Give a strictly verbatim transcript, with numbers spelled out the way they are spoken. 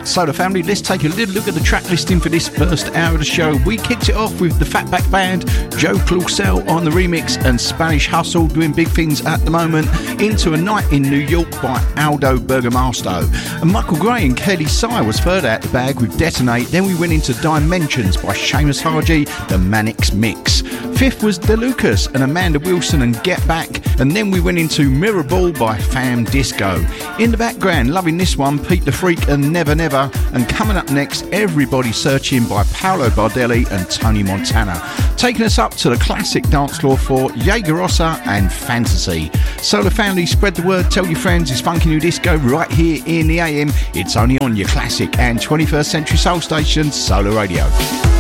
Solar Family, let's take a little look at the track listing for this first hour of the show. We kicked it off with the Fatback Band, Joe Clausel on the remix, and Spanish Hustle doing big things at the moment, into A Night in New York by Aldo Bergamasco. And Michael Gray and Kelly Sy was further out the bag with Detonate. Then we went into Dimensions by Seamus Haji, the Manix Mix. Fifth was DeLucas and Amanda Wilson and Get Back. And then we went into Mirror Ball by Fam Disco. In the background, loving this one, Pete the Freak and Never Never. And coming up next, Everybody Searching by Paolo Bardelli and Tony Montana. Taking us up to the classic dance floor for Jaegerossa and Fantasy. Solar Family, spread the word, tell your friends, it's Funky New Disco right here in the A M. It's only on your classic and twenty-first century soul station, Solar Radio.